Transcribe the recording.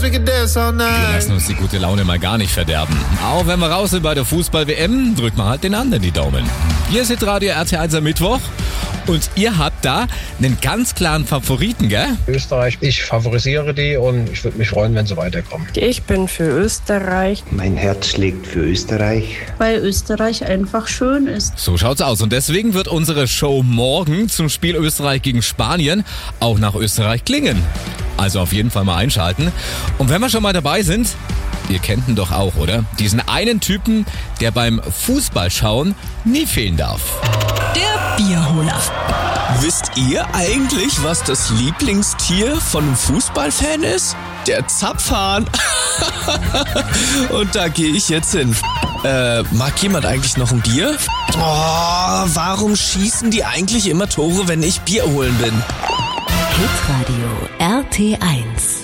Wir lassen uns die gute Laune mal gar nicht verderben. Auch wenn wir raus sind bei der Fußball-WM, drückt man halt den anderen die Daumen. Hier ist Radio RT1 am Mittwoch und ihr habt da einen ganz klaren Favoriten, gell? Österreich, ich favorisiere die und ich würde mich freuen, wenn sie weiterkommen. Ich bin für Österreich. Mein Herz schlägt für Österreich. Weil Österreich einfach schön ist. So schaut's aus und deswegen wird unsere Show morgen zum Spiel Österreich gegen Spanien auch nach Österreich klingen. Also auf jeden Fall mal einschalten. Und wenn wir schon mal dabei sind, ihr kennt ihn doch auch, oder? Diesen einen Typen, der beim Fußballschauen nie fehlen darf. Der Bierholer. Wisst ihr eigentlich, was das Lieblingstier von einem Fußballfan ist? Der Zapfhahn. Und da gehe ich jetzt hin. Mag jemand eigentlich noch ein Bier? Oh, warum schießen die eigentlich immer Tore, wenn ich Bier holen bin? Hitradio RT1